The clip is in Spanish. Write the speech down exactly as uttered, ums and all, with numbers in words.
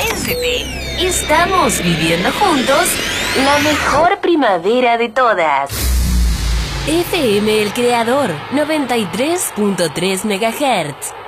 Convéncete. Estamos viviendo juntos la mejor primavera de todas. F M El Creador, noventa y tres punto tres megahertz.